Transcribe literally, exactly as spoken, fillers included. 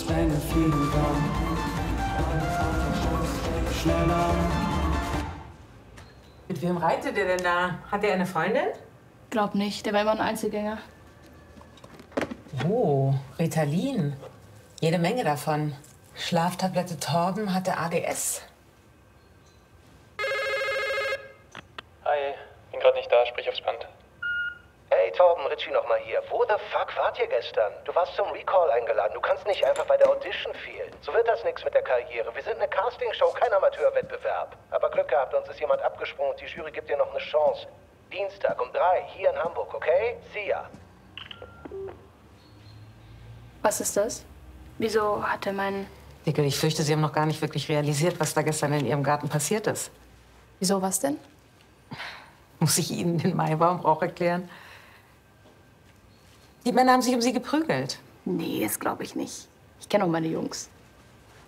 Länge fliegen kann. Schneller. Mit wem reitet ihr denn da? Hat er eine Freundin? Glaub nicht, der war immer ein Einzelgänger. Oh, Ritalin. Jede Menge davon. Schlaftablette Torben hatte A D S. Hi, bin gerade nicht da, sprich aufs Band. Hey Torben, Richie noch mal hier. Wo the fuck wart ihr gestern? Du warst zum Recall eingeladen. Du kannst nicht einfach bei der Audition fehlen. So wird das nichts mit der Karriere. Wir sind eine Castingshow, kein Amateurwettbewerb. Aber Glück gehabt, uns ist jemand abgesprungen und die Jury gibt dir noch eine Chance. Dienstag um drei, hier in Hamburg, okay? See ya. Was ist das? Wieso hat er meinen... Dickel, ich fürchte, Sie haben noch gar nicht wirklich realisiert, was da gestern in Ihrem Garten passiert ist. Wieso, was denn? Muss ich Ihnen den Maibaum-Brauch erklären? Die Männer haben sich um Sie geprügelt. Nee, das glaube ich nicht. Ich kenne auch meine Jungs.